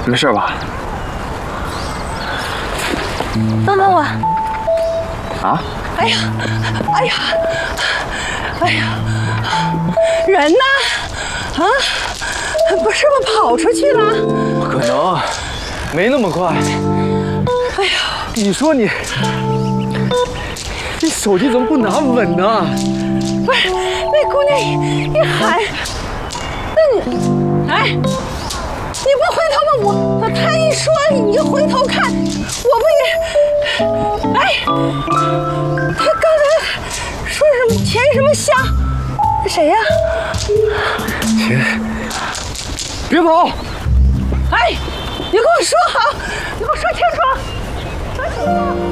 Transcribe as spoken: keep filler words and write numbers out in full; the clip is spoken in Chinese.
没事吧？ 等等我。 啊？ 哎呀，哎呀，哎呀，人呢？啊？不是吧？跑出去了？ 不可能，没那么快。 哎呀， 你说你，你手机怎么不拿稳呢？ 不是，那姑娘一一喊，那你，哎，你不回头吗？我她一说你就回头看，我不也，哎，她刚才说什么钱什么香？谁呀？ 钱，别跑！ 哎，你跟我说好，你给我说清楚，说清楚。